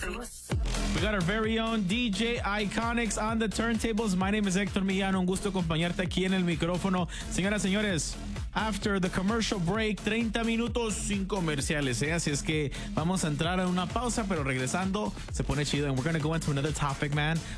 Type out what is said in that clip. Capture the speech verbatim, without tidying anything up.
We got our very own D J Iconics on the turntables. My name is Hector Millán. Un gusto acompañarte aquí en el micrófono. Señoras, señores, after the commercial break, treinta minutos sin comerciales, ¿eh? Así es que vamos a entrar a una pausa, pero regresando se pone chido. And we're going to go into another topic, man.